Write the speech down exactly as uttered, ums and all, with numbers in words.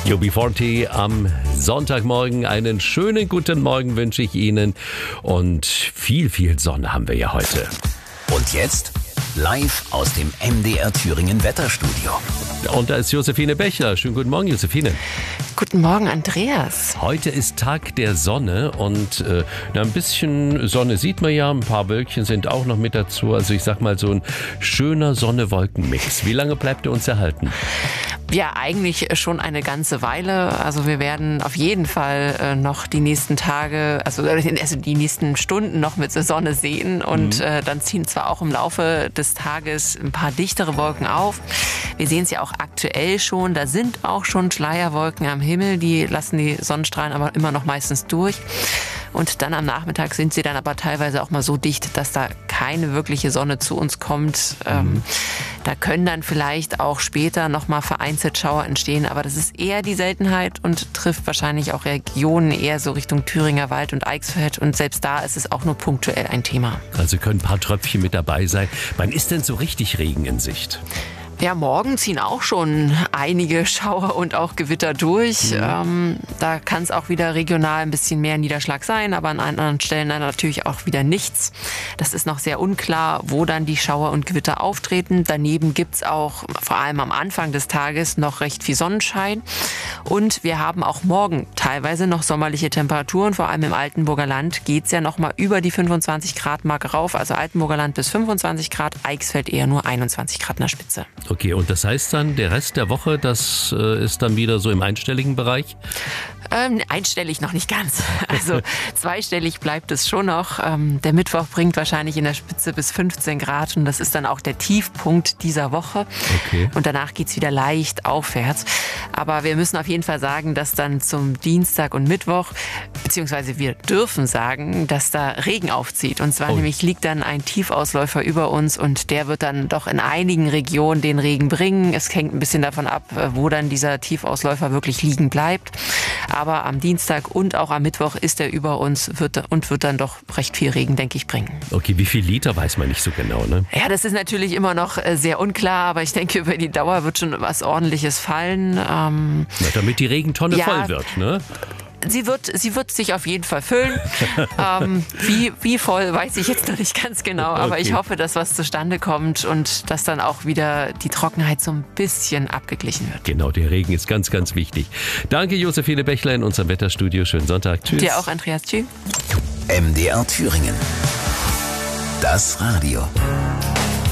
U B vierzig am Sonntagmorgen. Einen schönen guten Morgen wünsche ich Ihnen. Und viel, viel Sonne haben wir ja heute. Und jetzt live aus dem M D R Thüringen Wetterstudio. Und da ist Josephine Bechler. Schönen guten Morgen, Josephine. Guten Morgen, Andreas. Heute ist Tag der Sonne und äh, na, ein bisschen Sonne sieht man ja, ein paar Wölkchen sind auch noch mit dazu. Also ich sag mal so ein schöner Sonne-Wolken-Mix. Wie lange bleibt er uns erhalten? Ja, eigentlich schon eine ganze Weile. Also wir werden auf jeden Fall äh, noch die nächsten Tage, also, also die nächsten Stunden noch mit der Sonne sehen. Und mhm. äh, dann ziehen zwar auch im Laufe des Tages ein paar dichtere Wolken auf. Wir sehen es ja auch aktuell schon. Da sind auch schon Schleierwolken am Himmel. Die lassen die Sonnenstrahlen aber immer noch meistens durch. Und dann am Nachmittag sind sie dann aber teilweise auch mal so dicht, dass da keine wirkliche Sonne zu uns kommt. Mhm. Ähm, da können dann vielleicht auch später noch mal vereinzelt Schauer entstehen, aber das ist eher die Seltenheit und trifft wahrscheinlich auch Regionen eher so Richtung Thüringer Wald und Eichsfeld. Und selbst da ist es auch nur punktuell ein Thema. Also können ein paar Tröpfchen mit dabei sein. Wann ist denn so richtig Regen in Sicht? Ja, morgen ziehen auch schon einige Schauer und auch Gewitter durch. Ja. Ähm, da kann es auch wieder regional ein bisschen mehr Niederschlag sein, aber an anderen Stellen dann natürlich auch wieder nichts. Das ist noch sehr unklar, wo dann die Schauer und Gewitter auftreten. Daneben gibt's auch vor allem am Anfang des Tages noch recht viel Sonnenschein. Und wir haben auch morgen teilweise noch sommerliche Temperaturen. Vor allem im Altenburger Land geht's ja noch mal über die fünfundzwanzig Grad Marke rauf. Also Altenburger Land bis fünfundzwanzig Grad, Eichsfeld eher nur einundzwanzig Grad in der Spitze. Okay, und das heißt dann, der Rest der Woche, das äh, ist dann wieder so im einstelligen Bereich? Ähm, einstellig noch nicht ganz. Also zweistellig bleibt es schon noch. Ähm, der Mittwoch bringt wahrscheinlich in der Spitze bis fünfzehn Grad und das ist dann auch der Tiefpunkt dieser Woche. Okay. Und danach geht's wieder leicht aufwärts. Aber wir müssen auf jeden Fall sagen, dass dann zum Dienstag und Mittwoch, beziehungsweise wir dürfen sagen, dass da Regen aufzieht. Und zwar oh. nämlich liegt dann ein Tiefausläufer über uns und der wird dann doch in einigen Regionen den Regen bringen. Es hängt ein bisschen davon ab, wo dann dieser Tiefausläufer wirklich liegen bleibt. Aber am Dienstag und auch am Mittwoch ist er über uns wird, und wird dann doch recht viel Regen, denke ich, bringen. Okay, wie viel Liter weiß man nicht so genau, ne? Ja, das ist natürlich immer noch sehr unklar, aber ich denke, über die Dauer wird schon was Ordentliches fallen. Ähm, Na, damit die Regentonne ja, voll wird, ne? Sie wird, sie wird sich auf jeden Fall füllen. ähm, wie, wie voll, weiß ich jetzt noch nicht ganz genau. Aber okay. Ich hoffe, dass was zustande kommt und dass dann auch wieder die Trockenheit so ein bisschen abgeglichen wird. Genau, der Regen ist ganz, ganz wichtig. Danke, Josephine Bechler in unserem Wetterstudio. Schönen Sonntag. Tschüss. Dir auch, Andreas. Tschüss. M D R Thüringen. Das Radio.